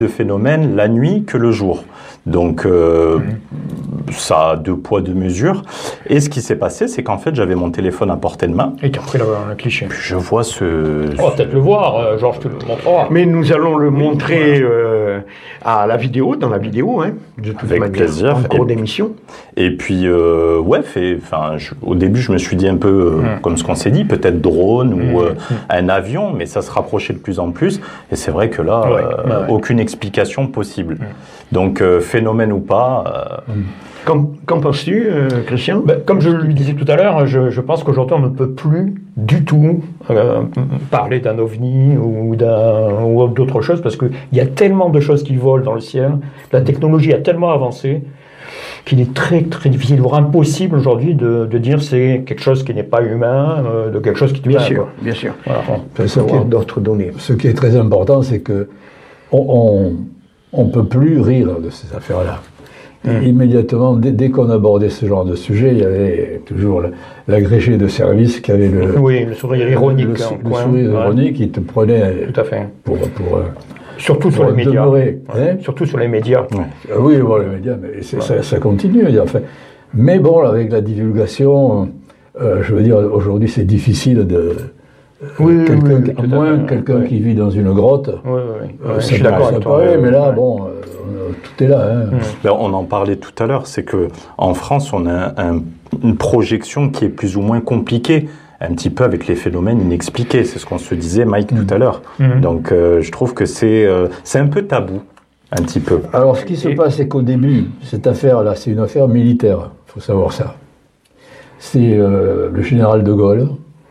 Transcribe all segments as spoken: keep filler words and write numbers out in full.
de phénomènes la nuit que le jour. Donc, euh, mmh. ça a deux poids, deux mesures. Et ce qui s'est passé, c'est qu'en fait, j'avais mon téléphone à portée de main. Et tu as pris le, le cliché. Puis je vois ce... On va peut-être le voir, euh, Georges te le montrera. Mais nous allons le oui, montrer euh, à la vidéo, dans la vidéo, hein, de toute Avec manière, plaisir. en cours d'émission. Et puis, euh, ouais, fait, je, au début, je me suis dit un peu, euh, mmh. comme ce qu'on s'est dit, peut-être drone mmh. ou euh, mmh. un avion, mais ça se rapprochait de plus en plus. Et c'est vrai que là, ouais, euh, bah ouais. aucune explication possible. Mmh. Donc, euh, phénomène ou pas... Euh, mmh. Qu'en penses-tu, euh, Christian? Ben, comme je le disais tout à l'heure, je, je pense qu'aujourd'hui, on ne peut plus du tout euh, parler d'un ovni ou d'autre chose, parce qu'il y a tellement de choses qui volent dans le ciel, la technologie a tellement avancé, qu'il est très très difficile, voire impossible aujourd'hui de, de dire c'est quelque chose qui n'est pas humain, euh, de quelque chose qui est bien humain. Sûr, quoi. Bien sûr, voilà, on peut savoir d'autres données. Ce qui est très important, c'est que on ne peut plus rire de ces affaires-là. Mmh. Immédiatement, dès, dès qu'on abordait ce genre de sujet, il y avait toujours l'agrégé de service qui avait le, oui, le sourire ironique, le, le, le sourire ouais. ironique qui te prenait tout à fait. pour, pour, euh, surtout pour sur les médias. Demeurer, ouais. hein surtout sur les médias. Ouais. Ah oui, bon, les médias, mais ouais. ça, ça continue. Enfin, mais bon, avec la divulgation, euh, je veux dire, aujourd'hui, c'est difficile de. Oui, quelqu'un, oui, à moins quelqu'un oui. qui vit dans une grotte, oui, oui, oui. Euh, je suis d'accord avec toi. Mais là, ouais. bon, euh, tout est là. Hein. Mmh. On en parlait tout à l'heure, c'est que en France, on a un, une projection qui est plus ou moins compliquée, un petit peu avec les phénomènes inexpliqués. C'est ce qu'on se disait, Mike, mmh. tout à l'heure. Mmh. Donc, euh, je trouve que c'est euh, c'est un peu tabou, un petit peu. Alors, ce qui se Et... passe, c'est qu'au début, cette affaire-là, c'est une affaire militaire. Il faut savoir ça. C'est euh, le général de Gaulle.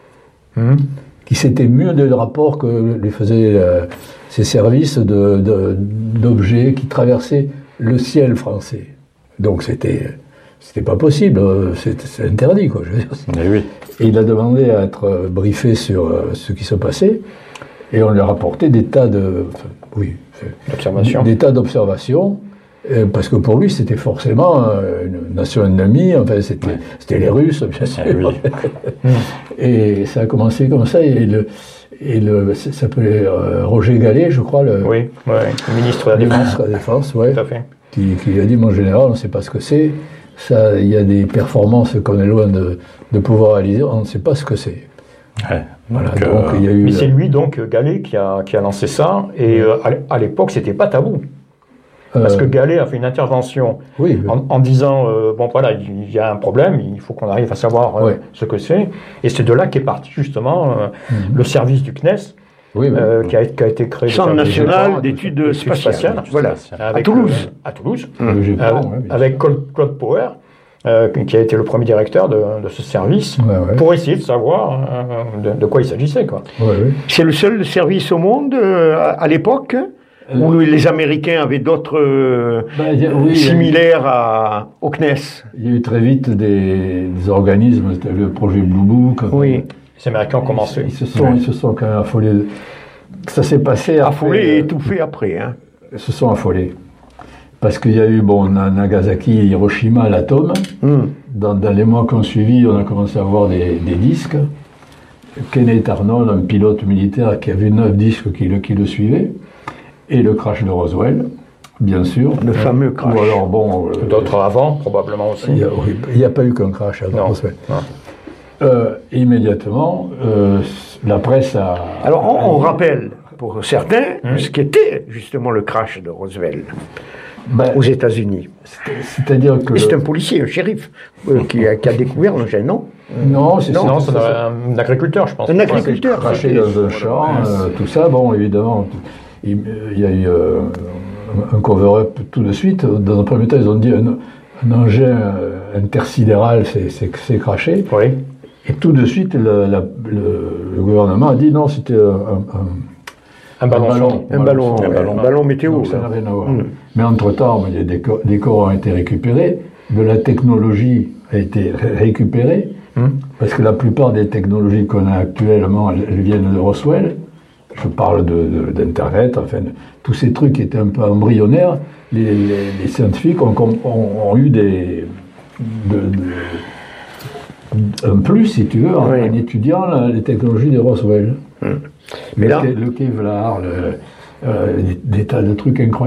Mmh. qui s'était mû des rapports que lui faisaient euh, ses services de, de, d'objets qui traversaient le ciel français. Donc c'était c'était pas possible, c'est, c'est interdit quoi. Je veux dire. Et, oui. Et il a demandé à être briefé sur euh, ce qui se passait, et on lui a rapporté des tas de enfin, oui, d'observations. Des, des tas d'observations. Euh, parce que pour lui, c'était forcément euh, une nation ennemie, enfin, c'était, ouais. c'était les Russes, bien sûr. Ah, oui. Et ça a commencé comme ça, et le, et le, ça s'appelait euh, Roger Gallet, je crois, le, oui, ouais. le ministre de la Défense. Ministre de la Défense, ouais, tout à fait. Qui, qui a dit, mon général, on ne sait pas ce que c'est, ça, il y a des performances qu'on est loin de, de pouvoir réaliser, on ne sait pas ce que c'est. Ouais. Voilà, donc, donc, euh... il y a eu... Mais c'est lui, donc, Gallet, qui a, qui a lancé ça, et euh, à l'époque, c'était pas tabou. Parce que Gallet a fait une intervention oui, oui. En, en disant euh, bon voilà, il y a un problème, il faut qu'on arrive à savoir euh, oui. ce que c'est. Et c'est de là qu'est parti justement euh, mm-hmm. le service du C N E S, oui, oui. Euh, qui, a, qui a été créé. Centre national d'études spatiales. spatiales. Voilà, avec, à Toulouse. Euh, à Toulouse, mmh. euh, ouais, avec Claude, Claude Power, euh, qui a été le premier directeur de, de ce service, ouais, ouais. pour essayer de savoir euh, de, de quoi il s'agissait, quoi. Ouais, ouais. C'est le seul service au monde euh, à, à l'époque. Où les Américains avaient d'autres euh, ben, y a, oui, similaires à, au C N E S. Il y a eu très vite des, des organismes, c'était le projet Blue Book. Oui, les Américains ont commencé. Ils se sont, ouais. ils se sont quand même affolés. Ça s'est passé après. Affolés et étouffés après. Hein. Ils se sont affolés. Parce qu'il y a eu, bon, Nagasaki et Hiroshima, l'atome. Mm. Dans, dans les mois qui ont suivi, on a commencé à voir des, des disques. Kenneth Arnold, un pilote militaire qui a vu neuf disques qui le, qui le suivaient. Et le crash de Roswell, bien sûr. Le fameux crash. Ou alors, bon... Euh, D'autres avant, probablement aussi. Il n'y a, a pas eu qu'un crash avant non. Roswell. Non. Euh, immédiatement, euh, la presse a... Alors, on, on rappelle, pour certains, hum. ce qu'était justement le crash de Roswell ben, aux États-Unis. C'est-à-dire que... C'est un policier, un shérif, euh, qui, a, qui a découvert l'engin, non Non, c'est, non, c'est, c'est un, un agriculteur, je pense. Un agriculteur. Craché dans un champ, euh, tout ça, bon, évidemment... Il y a eu euh, un cover-up tout de suite. Dans un premier temps, ils ont dit un, un engin intersidéral s'est craché. Oui. Et tout de suite, le, la, le, le gouvernement a dit non, c'était un, un, un ballon. Un ballon, un ballon, un ballon, un ballon météo. Donc, ça n'a rien à voir. Mmh. Mais entre-temps, des, corps, des corps ont été récupérés, de la technologie a été ré récupérée, mmh. parce que la plupart des technologies qu'on a actuellement, elles, elles viennent de Roswell. Je parle de, de, d'Internet, enfin, de, tous ces trucs qui étaient un peu embryonnaires, les, les, les scientifiques ont, ont, ont eu des, de, de, un plus, si tu veux, oui. en, en étudiant la, les technologies de Roswell. Hum. Mais le, là, le Kevlar, le, euh, des, des tas de trucs incroyables.